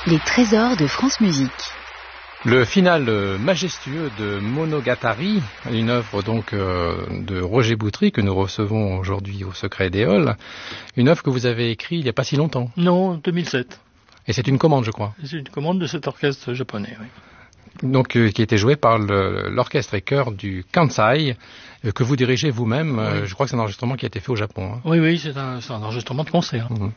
Les trésors de France Musique. Le final majestueux de Monogatari, une œuvre donc de Roger Boutry que nous recevons aujourd'hui au Secret des Halles, une œuvre que vous avez écrite il n'y a pas si longtemps. Non, 2007. Et c'est une commande, je crois. C'est une commande de cet orchestre japonais, oui. Donc qui a été joué par l'orchestre et chœur du Kansai, que vous dirigez vous-même. Oui. Je crois que c'est un enregistrement qui a été fait au Japon. Hein. Oui, c'est un enregistrement de concert. Mmh.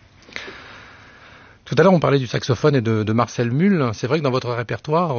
Tout à l'heure, on parlait du saxophone et de Marcel Mull. C'est vrai que dans votre répertoire,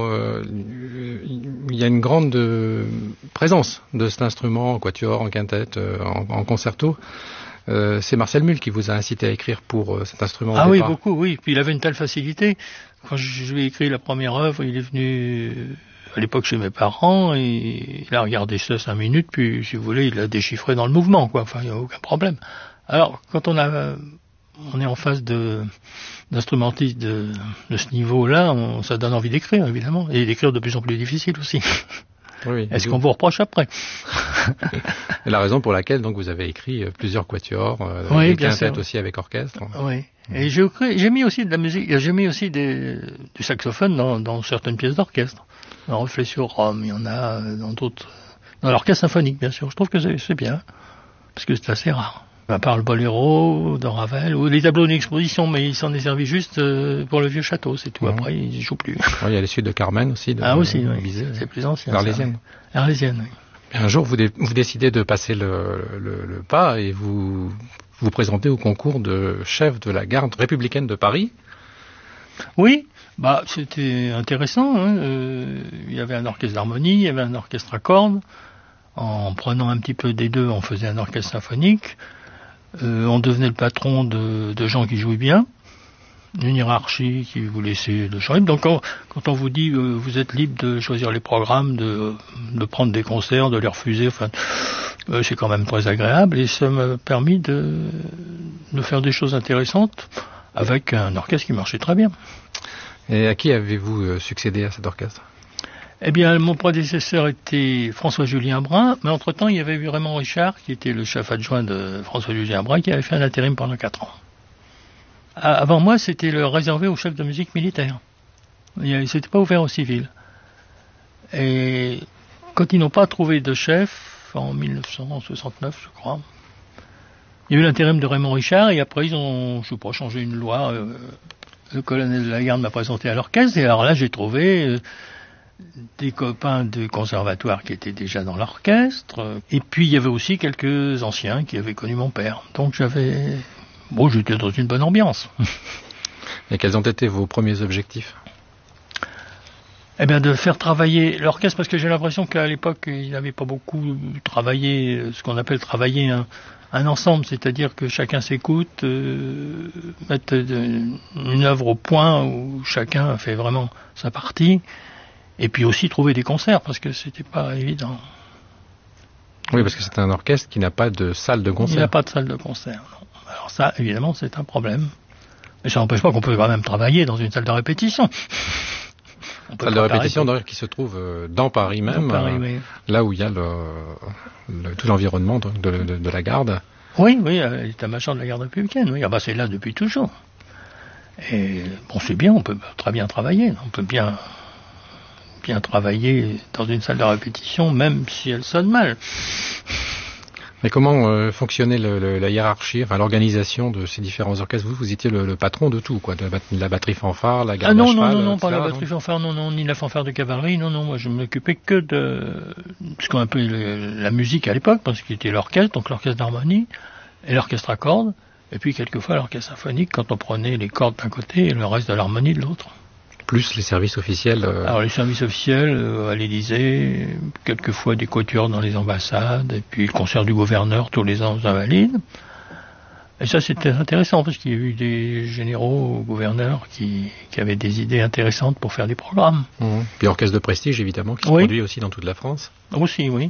il y a une grande présence de cet instrument en quatuor, en quintette, en concerto. C'est Marcel Mull qui vous a incité à écrire pour cet instrument. Ah oui, beaucoup, oui. Puis il avait une telle facilité. Quand je lui ai écrit la première œuvre, il est venu à l'époque chez mes parents et il a regardé ça 5 minutes, puis si vous voulez, il a déchiffré dans le mouvement, quoi. Enfin, il n'y a aucun problème. Alors, quand on est en face d'instrumentistes de ce niveau-là, ça donne envie d'écrire, évidemment, et d'écrire de plus en plus difficile aussi. Oui, est-ce qu'on vous reproche après? C'est la raison pour laquelle donc vous avez écrit plusieurs quatuors, oui, des quintettes aussi avec orchestre. Oui. Et j'ai mis aussi de la musique, j'ai mis aussi du saxophone dans certaines pièces d'orchestre. Dans Reflet sur Rome, il y en a dans d'autres, dans l'orchestre symphonique bien sûr. Je trouve que c'est bien, parce que c'est assez rare. À part le boléro de Ravel, ou les tableaux d'exposition, mais il s'en est servi juste pour le vieux château, c'est tout. Après, il ne joue plus. Oui, il y a les suites de Carmen aussi. Aussi, oui. C'est plus ancien. L'Arlésienne. L'Arlésienne, oui. Un jour, vous décidez de passer le pas et vous présentez au concours de chef de la garde républicaine de Paris. Oui, c'était intéressant. Hein. Il y avait un orchestre d'harmonie, il y avait un orchestre à cordes. En prenant un petit peu des deux, on faisait un orchestre symphonique. On devenait le patron de gens qui jouaient bien, une hiérarchie qui vous laissait le champ libre. Donc quand on vous dit vous êtes libre de choisir les programmes, de prendre des concerts, de les refuser, enfin c'est quand même très agréable et ça m'a permis de faire des choses intéressantes avec un orchestre qui marchait très bien. Et à qui avez-vous succédé à cet orchestre ? Eh bien, mon prédécesseur était François-Julien Brun, mais entre-temps, il y avait eu Raymond Richard, qui était le chef adjoint de François-Julien Brun, qui avait fait un intérim pendant 4 ans. Avant moi, c'était le réservé aux chefs de musique militaire. C'était pas ouvert aux civils. Et quand ils n'ont pas trouvé de chef, en 1969, je crois, il y a eu l'intérim de Raymond Richard, et après, ils ont, changé une loi. Le colonel de la garde m'a présenté à l'orchestre, et alors là, j'ai trouvé des copains du conservatoire qui étaient déjà dans l'orchestre, et puis il y avait aussi quelques anciens qui avaient connu mon père. Donc j'étais dans une bonne ambiance. Et quels ont été vos premiers objectifs ? Eh bien, de faire travailler l'orchestre, parce que j'ai l'impression qu'à l'époque, il n'avait pas beaucoup travaillé, ce qu'on appelle travailler un ensemble, c'est-à-dire que chacun s'écoute, mettre une œuvre au point où chacun fait vraiment sa partie. Et puis aussi trouver des concerts, parce que c'était pas évident. Oui, parce que c'est un orchestre qui n'a pas de salle de concert. Il n'a pas de salle de concert, non. Alors ça, évidemment, c'est un problème. Mais ça n'empêche pas qu'on peut quand même travailler dans une salle de répétition. Salle de répétition d'ailleurs qui se trouve dans Paris même, dans Paris, oui. Là où il y a tout l'environnement de la garde. Oui, l'état-major de la garde républicaine, oui. C'est là depuis toujours. Et c'est bien, on peut très bien travailler, on peut bien travailler dans une salle de répétition, même si elle sonne mal. Mais comment fonctionnait la hiérarchie, l'organisation de ces différents orchestres ? Vous étiez le patron de tout, quoi, de la batterie fanfare, la garde à cheval, non, pas la batterie fanfare, non, ni la fanfare de cavalerie, non, moi je m'occupais que de ce qu'on appelait la musique à l'époque, parce qu'il était l'orchestre, donc l'orchestre d'harmonie, et l'orchestre à cordes, et puis quelquefois l'orchestre symphonique, quand on prenait les cordes d'un côté et le reste de l'harmonie de l'autre. Plus les services officiels. Alors les services officiels à l'Élysée, quelquefois des quatuors dans les ambassades, et puis le concert du gouverneur tous les ans aux Invalides. Et ça c'était intéressant parce qu'il y a eu des généraux gouverneurs qui avaient des idées intéressantes pour faire des programmes. Puis orchestre de prestige évidemment qui se produit aussi dans toute la France. Aussi, oui.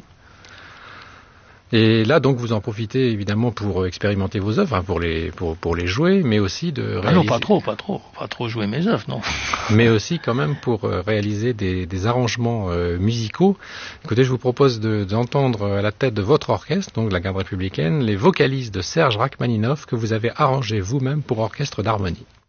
Et là, donc, vous en profitez évidemment pour expérimenter vos œuvres, pour les jouer, mais aussi de réaliser... Ah non, pas trop jouer mes œuvres, non. Mais aussi quand même pour réaliser des arrangements musicaux. Écoutez, je vous propose d'entendre à la tête de votre orchestre, donc la garde républicaine, les vocalises de Serge Rachmaninov que vous avez arrangés vous-même pour orchestre d'harmonie.